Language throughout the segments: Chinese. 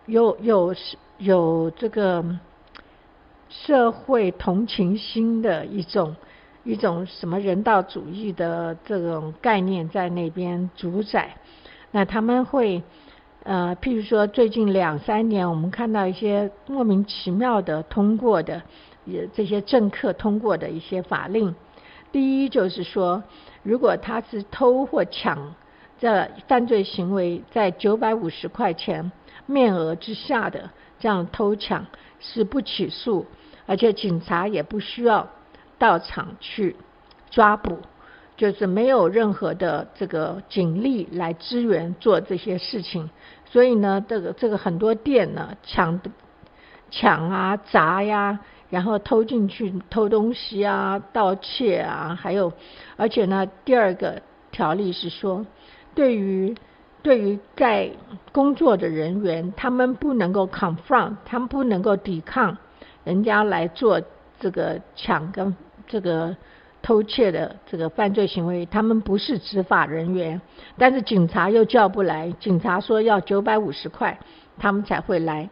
有这个社会同情心的一种什么人道主义的这种概念在那边主宰。那他们会譬如说最近2-3年我们看到一些莫名其妙的通过的这些政客通过的一些法令。第一就是说，如果他是偷或抢这犯罪行为在950块钱面额之下的这样偷抢是不起诉，而且警察也不需要到场去抓捕，就是没有任何的这个警力来支援做这些事情。所以呢这个很多店呢抢啊砸呀，然后偷进去偷东西啊盗窃啊，还有而且呢第二个条例是说，对于在工作的人员，他们不能够 confront， 他们不能够抵抗人家来做这个抢跟这个偷窃的这个犯罪行为，他们不是执法人员，但是警察又叫不来，警察说要950块他们才会来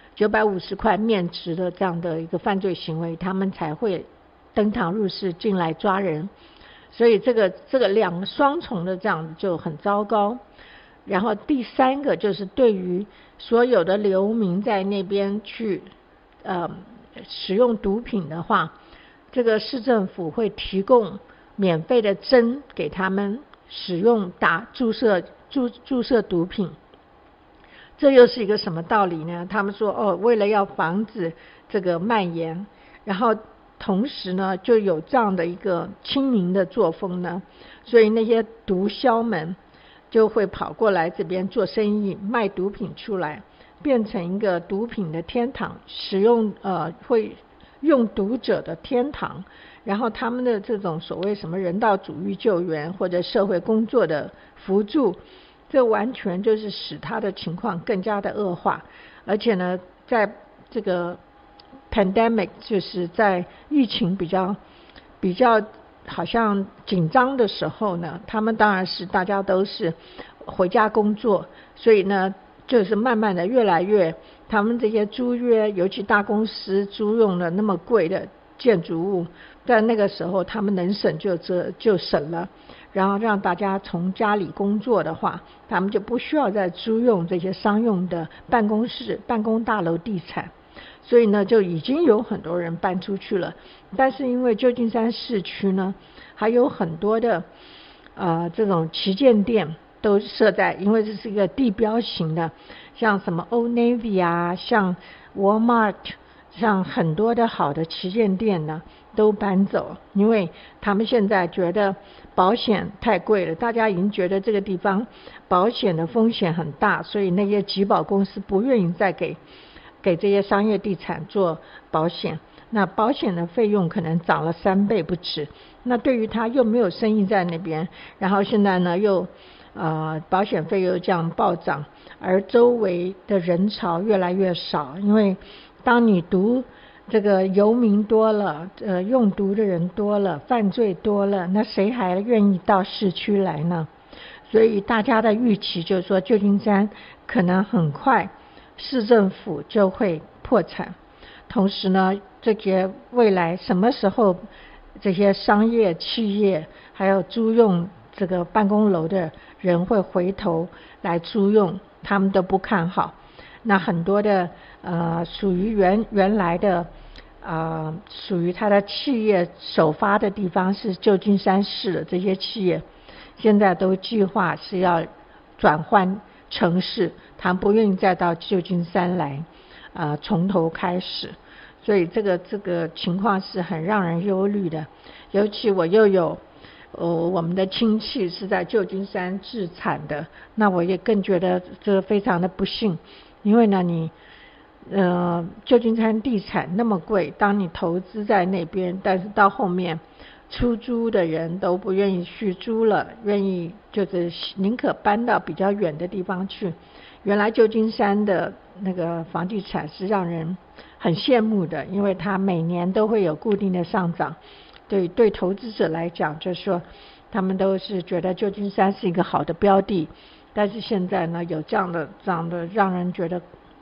，950块面值的这样的一个犯罪行为他们才会登堂入室进来抓人。所以这个两个双重的这样就很糟糕。然后第三个就是对于所有的流民在那边去使用毒品的话，这个市政府会提供免费的针给他们使用注射毒品。这又是一个什么道理呢？他们说为了要防止这个蔓延，然后同时呢就有这样的一个亲民的作风呢，所以那些毒枭们就会跑过来这边做生意，卖毒品出来，变成一个毒品的天堂，会用毒者的天堂。然后他们的这种所谓什么人道主义救援或者社会工作的辅助，这完全就是使他的情况更加的恶化。而且呢在这个 pandemic 就是在疫情比较好像紧张的时候呢，他们当然是大家都是回家工作，所以呢就是慢慢的越来越，他们这些租约，尤其大公司租用了那么贵的建筑物，在那个时候他们能省就省了，然后让大家从家里工作的话，他们就不需要再租用这些商用的办公大楼地产。所以呢就已经有很多人搬出去了。但是因为旧金山市区呢还有很多的这种旗舰店都设在，因为这是一个地标型的，像什么 Old Navy 啊，像 Walmart， 像很多的好的旗舰店呢都搬走，因为他们现在觉得保险太贵了，大家已经觉得这个地方保险的风险很大，所以那些集保公司不愿意再给这些商业地产做保险，那保险的费用可能涨了3倍不止。那对于他又没有生意在那边，然后现在呢又保险费又这样暴涨，而周围的人潮越来越少，因为当你这个游民多了，用毒的人多了，犯罪多了，那谁还愿意到市区来呢？所以大家的预期就是说，旧金山可能很快市政府就会破产。同时呢这些未来什么时候这些商业企业还有租用这个办公楼的人会回头来租用，他们都不看好。那很多的属于原来的属于他的企业首发的地方是旧金山市的这些企业，现在都计划是要转换城市，他们不愿意再到旧金山来从头开始。所以这个情况是很让人忧虑的。尤其我又有我们的亲戚是在旧金山置产的，那我也更觉得这非常的不幸。因为呢你旧金山地产那么贵，当你投资在那边，但是到后面出租的人都不愿意续租了，愿意就是宁可搬到比较远的地方去。原来旧金山的那个房地产是让人很羡慕的，因为它每年都会有固定的上涨，对投资者来讲就是说他们都是觉得旧金山是一个好的标的。但是现在呢有这样的让人觉得